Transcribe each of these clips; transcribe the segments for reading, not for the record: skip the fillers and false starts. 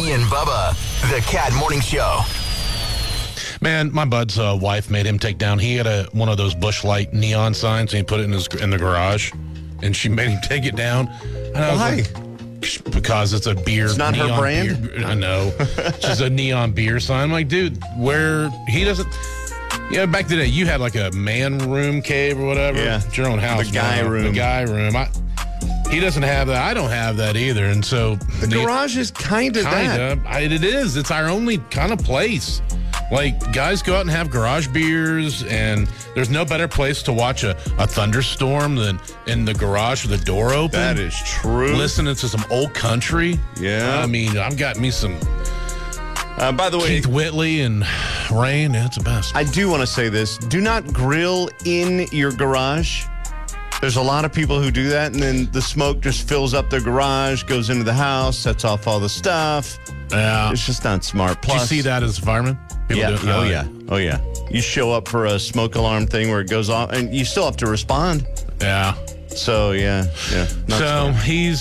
Jody and Bubba, the Cat Morning Show. Man, my bud's wife made him take down. He had one of those Busch Light neon signs, and he put it in the garage, and she made him take it down. And I was like, because it's a beer. It's not her brand? Beer. I know. It's just a neon beer sign. I'm like, dude, where he doesn't. Yeah, back in the day, you had like a man room cave or whatever. Yeah. It's your own house. The guy room. The guy room. He doesn't have that. I don't have that either. And so the garage is kind of that. It is. It's our only kind of place. Like, guys go out and have garage beers, and there's no better place to watch a thunderstorm than in the garage with the door open. That is true. Listening to some old country. Yeah. I mean, I've got me some by the way, Keith Whitley and Rain. Yeah, it's the best. I do want to say this. Do not grill in your garage. There's a lot of people who do that, and then the smoke just fills up their garage, goes into the house, sets off all the stuff. Yeah. It's just not smart. Plus, do you see that as a fireman? Yeah. Oh, yeah. You show up for a smoke alarm thing where it goes off, and you still have to respond. Yeah. So, yeah. So, he's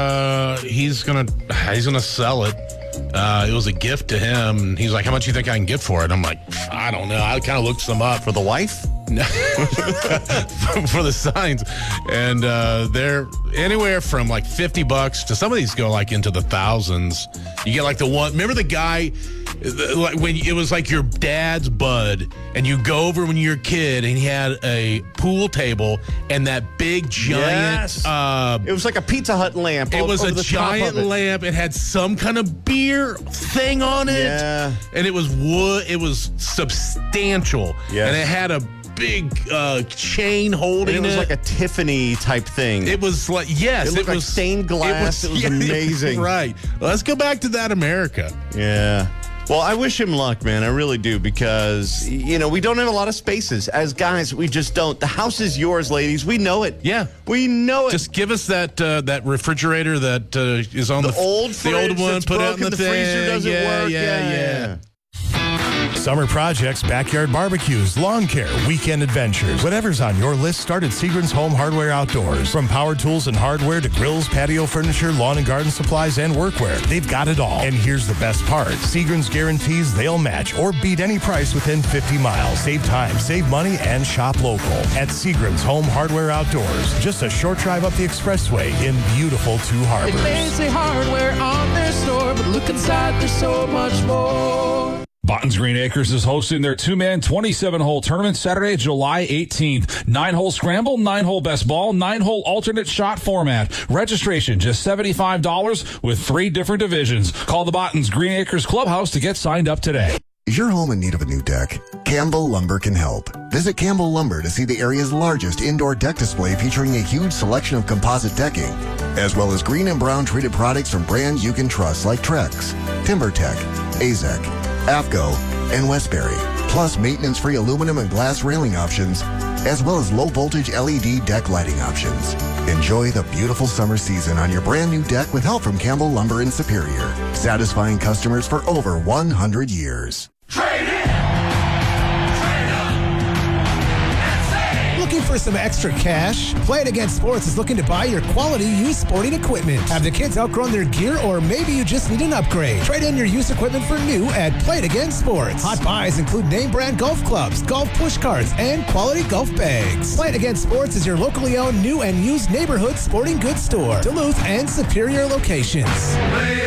gonna sell it. It was a gift to him. And he's like, how much do you think I can get for it? I'm like, I don't know. I kind of looked some up. For the wife? For the signs. And they're anywhere from like $50 to some of these go like into the thousands. You get like the one. Remember the guy, like when it was like your dad's bud, and you go over when you're a kid, and he had a pool table and that big giant. Yes. It was like a Pizza Hut lamp. It was a giant lamp. It had some kind of beer thing on it. Yeah. And it was wood. It was substantial. Yes. And it had a big chain holding it. And it was like a Tiffany type thing. It was like, yes. It looked like stained glass. It was amazing. Right. Let's go back to that America. Yeah. Well, I wish him luck, man. I really do, because, we don't have a lot of spaces. As guys, we just don't. The house is yours, ladies. We know it. Yeah. We know it. Just give us that refrigerator that is on the old fridge, the old one. that's put it broken, in the thing. freezer doesn't work. Yeah. Summer projects, backyard barbecues, lawn care, weekend adventures. Whatever's on your list, start at Seagram's Home Hardware Outdoors. From power tools and hardware to grills, patio furniture, lawn and garden supplies, and workwear, they've got it all. And here's the best part. Seagram's guarantees they'll match or beat any price within 50 miles. Save time, save money, and shop local at Seagram's Home Hardware Outdoors. Just a short drive up the expressway in beautiful Two Harbors. It may say hardware on their store, but look inside, there's so much more. Botton's Green Acres is hosting their two-man 27-hole tournament Saturday, July 18th. 9-hole scramble, 9-hole best ball, 9-hole alternate shot format. Registration just $75 with 3 different divisions. Call the Botton's Green Acres Clubhouse to get signed up today. Is your home in need of a new deck? Campbell Lumber can help. Visit Campbell Lumber to see the area's largest indoor deck display featuring a huge selection of composite decking, as well as green and brown treated products from brands you can trust like Trex, TimberTech, AZEK, AFCO, and Westbury, plus maintenance-free aluminum and glass railing options, as well as low-voltage LED deck lighting options. Enjoy the beautiful summer season on your brand-new deck with help from Campbell Lumber in Superior, satisfying customers for over 100 years. Trade in! Trade up! And save! Looking for some extra cash? Play It Again Sports is looking to buy your quality used sporting equipment. Have the kids outgrown their gear, or maybe you just need an upgrade? Trade in your used equipment for new at Play It Again Sports. Hot buys include name brand golf clubs, golf push carts, and quality golf bags. Play It Again Sports is your locally owned new and used neighborhood sporting goods store. Duluth and Superior locations.